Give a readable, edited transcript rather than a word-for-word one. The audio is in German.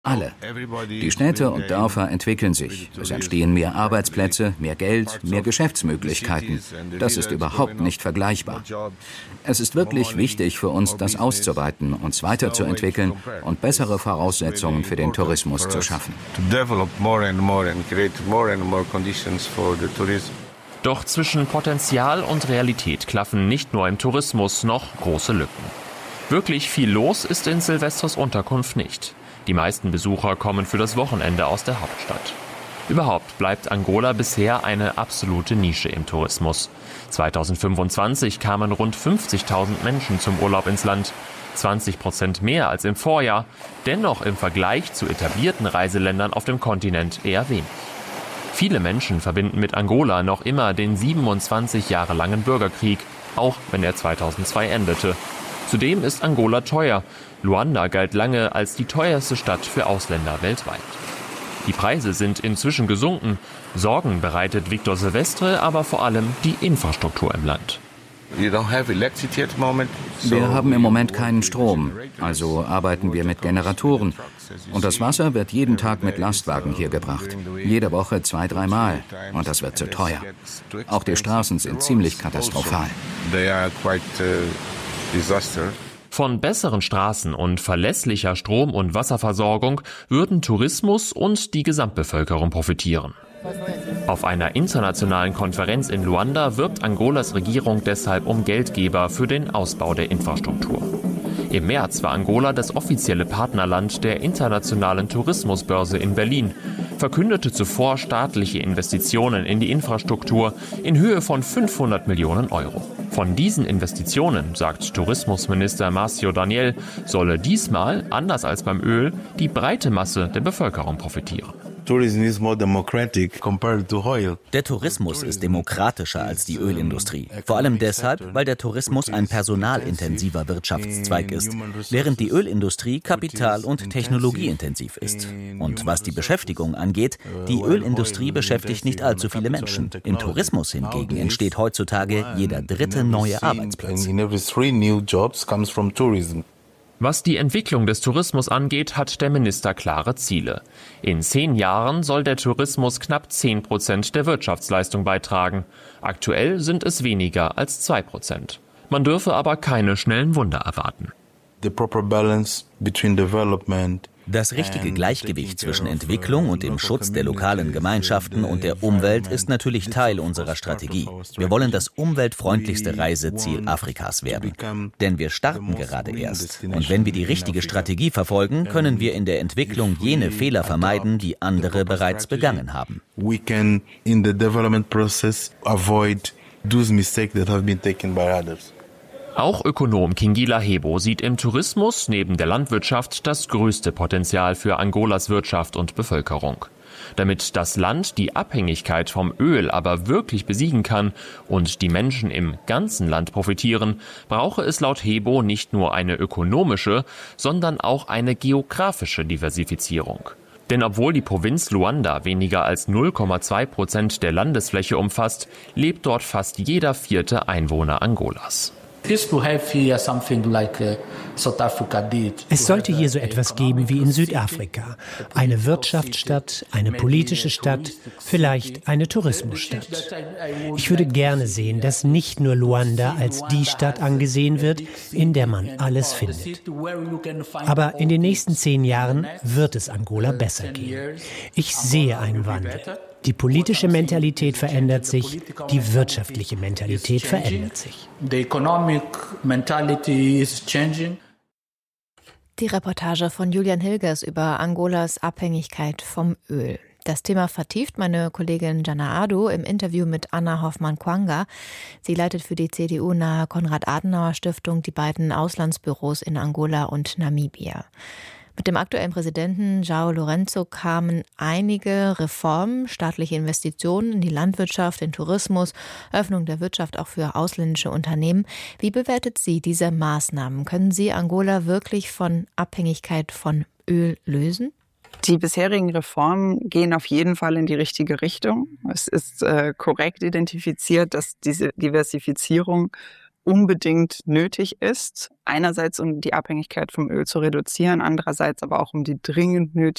Alle. Die Städte und Dörfer entwickeln sich. Es entstehen mehr Arbeitsplätze, mehr Geld, mehr Geschäftsmöglichkeiten. Das ist überhaupt nicht vergleichbar. Es ist wirklich wichtig für uns, das auszuweiten, uns weiterzuentwickeln und bessere Voraussetzungen für den Tourismus zu schaffen. Doch zwischen Potenzial und Realität klaffen nicht nur im Tourismus noch große Lücken. Wirklich viel los ist in Silvestros Unterkunft nicht. Die meisten Besucher kommen für das Wochenende aus der Hauptstadt. Überhaupt bleibt Angola bisher eine absolute Nische im Tourismus. 2025 kamen rund 50.000 Menschen zum Urlaub ins Land, 20% mehr als im Vorjahr, dennoch im Vergleich zu etablierten Reiseländern auf dem Kontinent eher wenig. Viele Menschen verbinden mit Angola noch immer den 27 Jahre langen Bürgerkrieg, auch wenn er 2002 endete. Zudem ist Angola teuer. Luanda galt lange als die teuerste Stadt für Ausländer weltweit. Die Preise sind inzwischen gesunken. Sorgen bereitet Victor Silvestre aber vor allem die Infrastruktur im Land. Wir haben im Moment keinen Strom, also arbeiten wir mit Generatoren. Und das Wasser wird jeden Tag mit Lastwagen hier gebracht. Jede Woche 2-3 Mal. Und das wird zu teuer. Auch die Straßen sind ziemlich katastrophal. Von besseren Straßen und verlässlicher Strom- und Wasserversorgung würden Tourismus und die Gesamtbevölkerung profitieren. Auf einer internationalen Konferenz in Luanda wirbt Angolas Regierung deshalb um Geldgeber für den Ausbau der Infrastruktur. Im März war Angola das offizielle Partnerland der Internationalen Tourismusbörse in Berlin, verkündete zuvor staatliche Investitionen in die Infrastruktur in Höhe von 500 Millionen Euro. Von diesen Investitionen, sagt Tourismusminister Márcio Daniel, solle diesmal, anders als beim Öl, die breite Masse der Bevölkerung profitieren. Der Tourismus ist demokratischer als die Ölindustrie. Vor allem deshalb, weil der Tourismus ein personalintensiver Wirtschaftszweig ist, während die Ölindustrie kapital- und technologieintensiv ist. Und was die Beschäftigung angeht, die Ölindustrie beschäftigt nicht allzu viele Menschen. Im Tourismus hingegen entsteht heutzutage jeder dritte neue Arbeitsplatz. Was die Entwicklung des Tourismus angeht, hat der Minister klare Ziele. In 10 Jahren soll der Tourismus knapp 10% der Wirtschaftsleistung beitragen. Aktuell sind es weniger als 2%. Man dürfe aber keine schnellen Wunder erwarten. Das richtige Gleichgewicht zwischen Entwicklung und dem Schutz der lokalen Gemeinschaften und der Umwelt ist natürlich Teil unserer Strategie. Wir wollen das umweltfreundlichste Reiseziel Afrikas werden. Denn wir starten gerade erst. Und wenn wir die richtige Strategie verfolgen, können wir in der Entwicklung jene Fehler vermeiden, die andere bereits begangen haben. Auch Ökonom Kingila Hebo sieht im Tourismus neben der Landwirtschaft das größte Potenzial für Angolas Wirtschaft und Bevölkerung. Damit das Land die Abhängigkeit vom Öl aber wirklich besiegen kann und die Menschen im ganzen Land profitieren, brauche es laut Hebo nicht nur eine ökonomische, sondern auch eine geografische Diversifizierung. Denn obwohl die Provinz Luanda weniger als 0,2% der Landesfläche umfasst, lebt dort fast jeder 4. Einwohner Angolas. Es sollte hier so etwas geben wie in Südafrika. Eine Wirtschaftsstadt, eine politische Stadt, vielleicht eine Tourismusstadt. Ich würde gerne sehen, dass nicht nur Luanda als die Stadt angesehen wird, in der man alles findet. Aber in den nächsten 10 Jahren wird es Angola besser gehen. Ich sehe einen Wandel. Die politische Mentalität verändert sich, die wirtschaftliche Mentalität verändert sich. Die Reportage von Julian Hilgers über Angolas Abhängigkeit vom Öl. Das Thema vertieft meine Kollegin Jana Adu im Interview mit Anna Hoffmann-Kwanga. Sie leitet für die CDU-nahe Konrad-Adenauer-Stiftung die beiden Auslandsbüros in Angola und Namibia. Mit dem aktuellen Präsidenten João Lourenço kamen einige Reformen, staatliche Investitionen in die Landwirtschaft, den Tourismus, Öffnung der Wirtschaft auch für ausländische Unternehmen. Wie bewertet sie diese Maßnahmen? Können sie Angola wirklich von Abhängigkeit von Öl lösen? Die bisherigen Reformen gehen auf jeden Fall in die richtige Richtung. Es ist korrekt identifiziert, dass diese Diversifizierung unbedingt nötig ist. Einerseits, um die Abhängigkeit vom Öl zu reduzieren, andererseits aber auch, um die dringend nötige